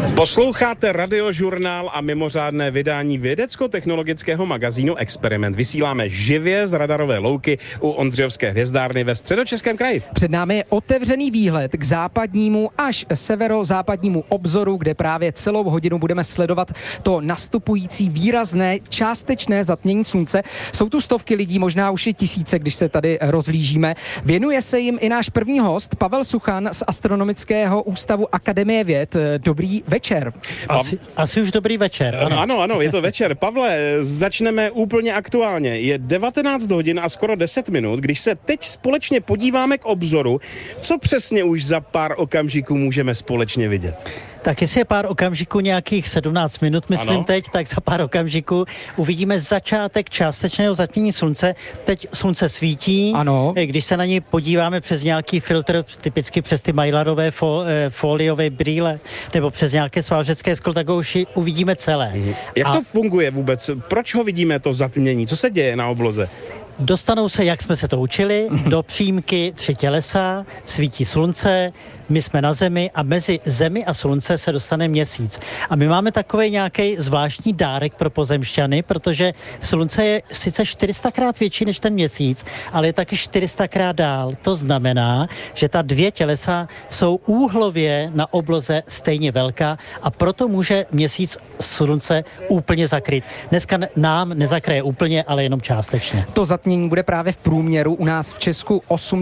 Posloucháte Radiožurnál a mimořádné vydání vědecko-technologického magazínu Experiment. Vysíláme živě z radarové louky u Ondřejovské hvězdárny ve Středočeském kraji. Před námi je otevřený výhled k západnímu až severozápadnímu obzoru, kde právě celou hodinu budeme sledovat to nastupující výrazné částečné zatmění slunce. Jsou tu stovky lidí, možná už i tisíce, když se tady rozhlížíme. Věnuje se jim i náš první host, Pavel Suchan z Astronomického ústavu Akademie věd. Dobrý večer. Asi už dobrý večer. Ano, je to večer. Pavle, začneme úplně aktuálně. Je 19 hodin a skoro 10 minut, když se teď společně podíváme k obzoru. Co přesně už za pár okamžiků můžeme společně vidět? Tak jestli je pár okamžiků, nějakých 17 minut, myslím teď, tak za pár okamžiků uvidíme začátek částečného zatmění slunce. Teď slunce svítí, ano. Když se na něj podíváme přes nějaký filtr, typicky přes ty Maillarové foliové brýle, nebo přes nějaké svářecké sklo, tak ho už uvidíme celé. Jak to funguje vůbec? Proč ho vidíme, to zatmění? Co se děje na obloze? Dostanou se, jak jsme se to učili, do přímky 3 tělesa, svítí slunce, my jsme na Zemi a mezi Zemi a slunce se dostane měsíc. A my máme takový nějaký zvláštní dárek pro pozemšťany, protože slunce je sice 400krát větší než ten měsíc, ale je taky 400krát dál. To znamená, že ta 2 tělesa jsou úhlově na obloze stejně velká a proto může měsíc slunce úplně zakryt. Dneska nám nezakryje úplně, ale jenom částečně. To zatmění bude právě v průměru u nás v Česku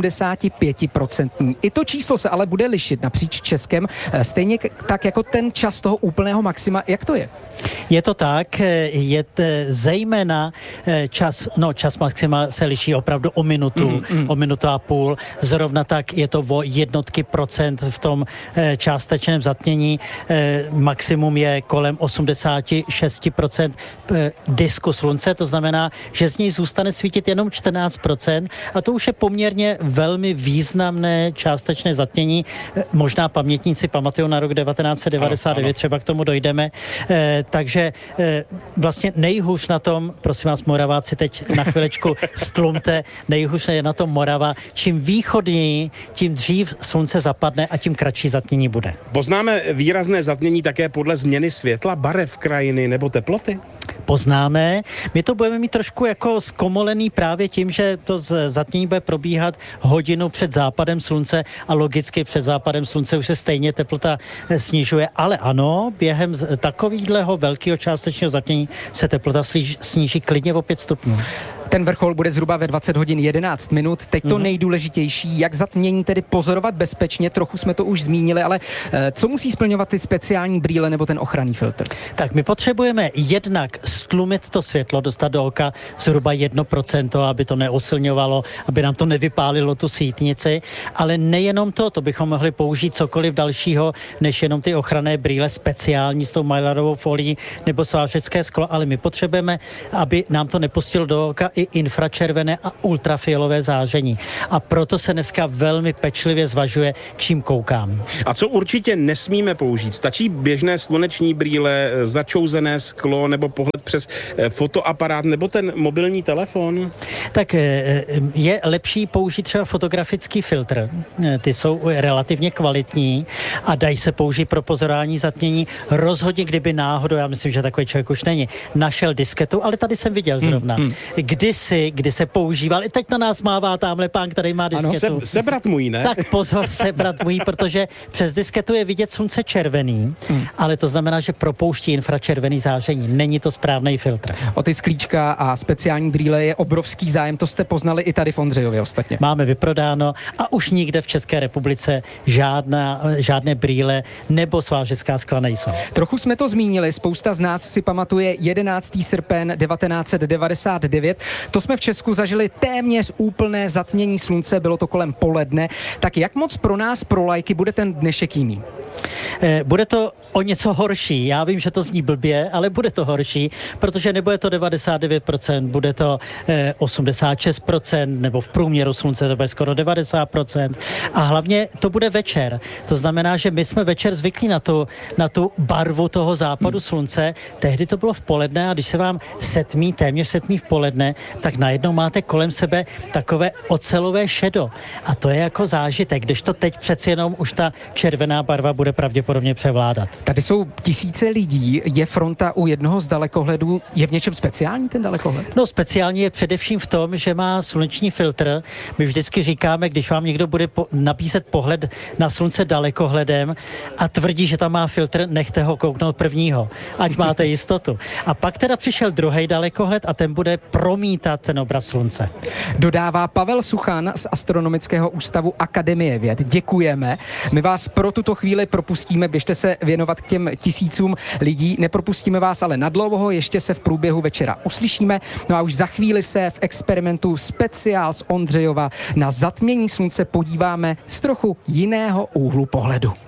85%. I to číslo se ale bude lišit napříč Českem, stejně tak jako ten čas toho úplného maxima. Jak to je? Je to tak, je zejména čas maxima se liší opravdu o minutu, o minutu a půl. Zrovna tak je to o jednotky procent v tom částečném zatmění. Maximum je kolem 86% disku slunce, to znamená, že z něj zůstane svítit jenom 14% a to už je poměrně velmi významné částečné zatmění. Možná pamětníci pamatují na rok 1999, třeba k tomu dojdeme. Takže vlastně nejhůř na tom, prosím vás Moraváci, teď na chvilečku stlumte, nejhůř je na tom Morava. Čím východněji, tím dřív slunce zapadne a tím kratší zatmění bude. Poznáme výrazné zatmění také podle změny světla, barev krajiny nebo teploty? Poznáme. My to budeme mít trošku jako zkomolený právě tím, že to zatmění bude probíhat hodinu před západem slunce a logicky před západem slunce už se stejně teplota snižuje, ale ano, během takovýhleho velkého částečného zatmění se teplota sníží klidně o 5 stupňů. Ten vrchol bude zhruba ve 20 hodin 11 minut. Teď to nejdůležitější, jak zatmění tedy pozorovat bezpečně, trochu jsme to už zmínili, ale co musí splňovat ty speciální brýle nebo ten ochranný filtr? Tak my potřebujeme jednak stlumit to světlo, dostat do oka zhruba 1%, aby to neosilňovalo, aby nám to nevypálilo tu sítnici, ale nejenom to bychom mohli použít cokoliv dalšího, než jenom ty ochranné brýle speciální s tou Maillarovou folií nebo svářecké sklo, ale my potřebujeme, aby nám to nepustilo do oka i infračervené a ultrafialové záření. A proto se dneska velmi pečlivě zvažuje, čím koukám. A co určitě nesmíme použít? Stačí běžné sluneční brýle, začouzené sklo nebo pohled přes fotoaparát nebo ten mobilní telefon? Tak je lepší použít třeba fotografický filtr. Ty jsou relativně kvalitní a dají se použít pro pozorování zatmění. Rozhodně, kdyby náhodou, já myslím, že takový člověk už není, našel disketu, ale tady jsem viděl zrovna. Kdy se používal, i teď na nás mává tamhle pán, který má disketu. Ano, sebrat můj, ne? Tak pozor, sebrat můj, protože přes disketu je vidět slunce červený, ale to znamená, že propouští infračervený záření. Není to správný filtr. O ty sklíčka a speciální brýle je obrovský zájem, to jste poznali i tady v Ondřejově ostatně. Máme vyprodáno a už nikde v České republice žádné brýle nebo svářecká skla nejsou. Trochu jsme to zmínili, spousta z nás si pamatuje 11. srpen 1999. To jsme v Česku zažili téměř úplné zatmění slunce, bylo to kolem poledne. Tak jak moc pro nás, pro lajky, bude ten dnešek jiný? Bude to o něco horší. Já vím, že to zní blbě, ale bude to horší, protože nebude to 99%, bude to 86%, nebo v průměru slunce to bude skoro 90%. A hlavně to bude večer. To znamená, že my jsme večer zvyklí na tu barvu toho západu slunce. Tehdy to bylo v poledne a když se vám téměř setmí v poledne, tak najednou máte kolem sebe takové ocelové šedo. A to je jako zážitek, kdežto teď přeci jenom už ta červená barva bude pravděpodobně pravděpodobně převládat. Tady jsou tisíce lidí, je fronta u jednoho z dalekohledů. Je v něčem speciální ten dalekohled? No speciální je především v tom, že má sluneční filtr. My vždycky říkáme, když vám někdo bude nabízet pohled na slunce dalekohledem a tvrdí, že tam má filtr, nechte ho kouknout prvního, ať máte jistotu. A pak teda přišel druhý dalekohled a ten bude promítat ten obraz slunce. Dodává Pavel Suchan z Astronomického ústavu Akademie věd. Děkujeme. My vás pro tuto chvíli propustíme, běžte se věnovat k těm tisícům lidí. Nepropustíme vás ale nadlouho, ještě se v průběhu večera uslyšíme. No a už za chvíli se v experimentu Speciál z Ondřejova na zatmění slunce podíváme z trochu jiného úhlu pohledu.